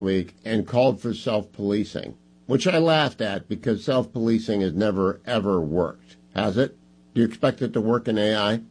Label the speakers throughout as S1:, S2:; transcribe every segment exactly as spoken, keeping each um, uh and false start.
S1: week and called for self-policing, which I laughed at because self-policing has never, ever worked. Has it? Do you expect it to work in A I?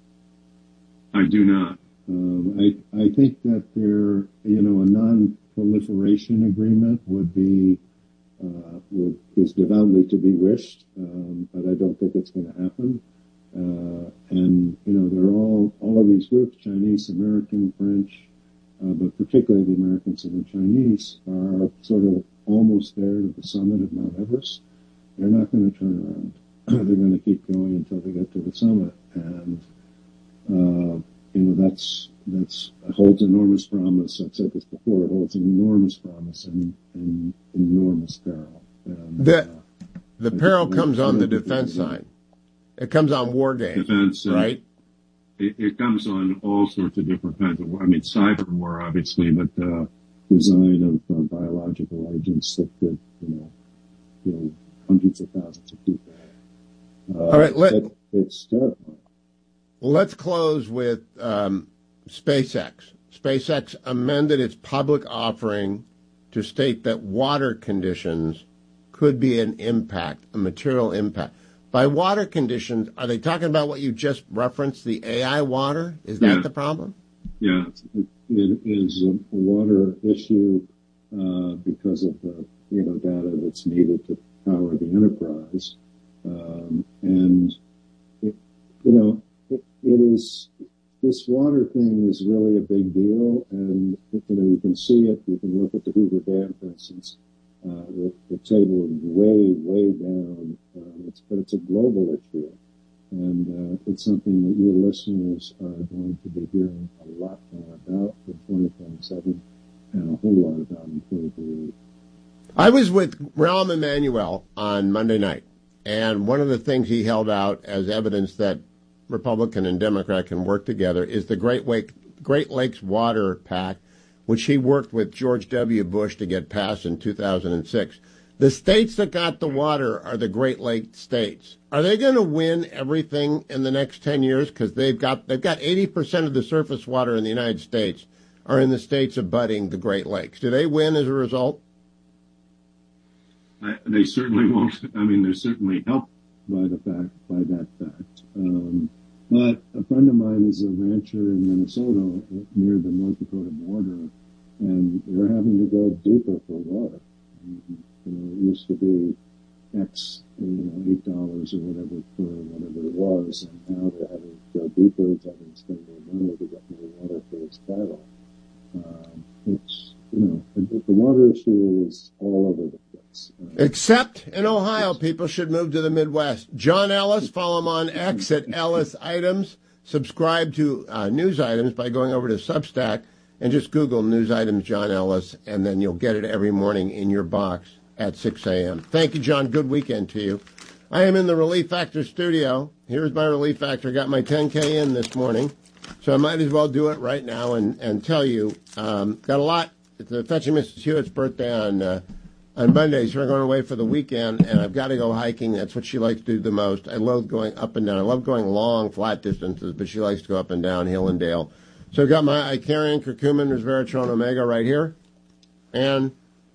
S2: I do not. Um, I, I think that there, you know, a non-proliferation agreement would be, uh, would, is devoutly to be wished, um, but I don't think it's going to happen. Uh, and, you know, they're all, all of these groups, Chinese, American, French, uh, but particularly the Americans and the Chinese are sort of almost there to the summit of Mount Everest. They're not going to turn around. They're going to keep going until they get to the summit. And, uh, you know, that's, that's holds enormous promise. I've said this before. It holds enormous promise and, and enormous peril. And,
S1: the,
S2: uh,
S1: the peril comes on the defense side. It comes on war games,
S2: defense,
S1: right?
S2: It, it comes on all sorts of different kinds of war. I mean, cyber war, obviously, but the uh, design of uh, biological agents that could, you know, kill hundreds of thousands of people. Uh,
S1: all right, let,
S2: it, it's terrifying.
S1: Let's close with um, SpaceX. SpaceX amended its public offering to state that water conditions could be an impact, a material impact. By water conditions, are they talking about what you just referenced, the A I water? Is that
S2: yeah.
S1: the problem?
S2: Yeah, it, it is a water issue uh, because of the you know data that's needed to power the enterprise, um, and it, you know it, it is this water thing is really a big deal, and you know you can see it. You can look at the Hoover Dam, for instance. Uh, the, the table is way, way down. Um, it's, but it's a global issue. And uh, it's something that your listeners are going to be hearing a lot more about in twenty twenty-seven and a whole lot about in twenty twenty-eight.
S1: I was with Rahm Emanuel on Monday night, and one of the things he held out as evidence that Republican and Democrat can work together is the Great, Wake, Great Lakes Water Pact, which he worked with George W. Bush to get passed in two thousand six. The states that got the water are the Great Lakes states. Are they going to win everything in the next ten years? Because they've got they've got eighty percent of the surface water in the United States are in the states abutting the Great Lakes. Do they win as a result?
S2: I, they certainly won't. I mean, they're certainly helped by the fact by that fact. Um, but a friend of mine is a rancher in Minnesota near the North Dakota border, and they're having to go deeper for water. You know, it used to be X, you know, eight dollars or whatever for whatever it was, and now they're having to go deeper, it's having to spend more money to get more water for its cattle. Um, it's, you know, the, the water issue is all over the place. Uh,
S1: Except in Ohio, people should move to the Midwest. John Ellis, follow him on X at Ellis Items. Subscribe to uh, News Items by going over to Substack and just Google News Items John Ellis, and then you'll get it every morning in your box at six a.m. Thank you, John. Good weekend to you. I am in the Relief Factor studio. Here's my Relief Factor. Got my ten K in this morning, so I might as well do it right now and, and tell you. Um, got a lot. It's the Fetching Missus Hewitt's birthday on uh, on Monday, so we're going away for the weekend, and I've got to go hiking. That's what she likes to do the most. I love going up and down. I love going long, flat distances, but she likes to go up and down, hill and dale. So I've got my Icarian Curcumin Resveratrol Omega right here, and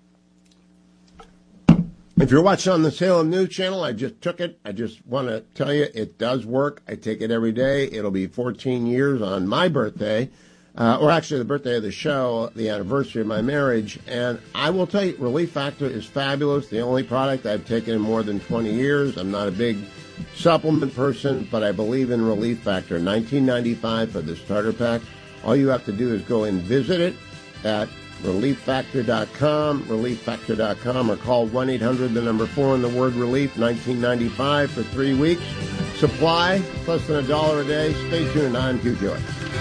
S1: if you're watching on the Salem News Channel, I just took it. I just want to tell you it does work. I take it every day. It'll be fourteen years on my birthday, uh, or actually the birthday of the show, the anniversary of my marriage. And I will tell you, Relief Factor is fabulous. The only product I've taken in more than twenty years. I'm not a big supplement person, but I believe in Relief Factor. nineteen ninety-five for the starter pack. All you have to do is go and visit it at relief factor dot com, relief factor dot com, or call one eight hundred, the number four, and the word relief, nineteen ninety-five for three weeks. Supply, less than a dollar a day. Stay tuned on Hugh Hewitt.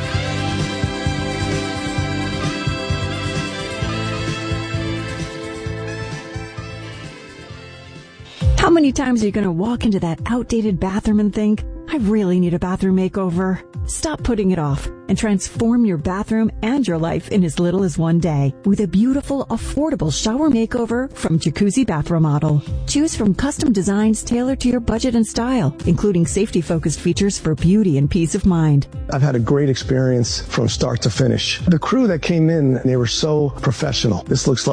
S3: How many times are you going to walk into that outdated bathroom and think, I really need a bathroom makeover? Stop putting it off and transform your bathroom and your life in as little as one day with a beautiful, affordable shower makeover from Jacuzzi Bath Remodel. Choose from custom designs tailored to your budget and style, including safety-focused features for beauty and peace of mind.
S4: I've had a great experience from start to finish. The crew that came in, they were so professional. This looks like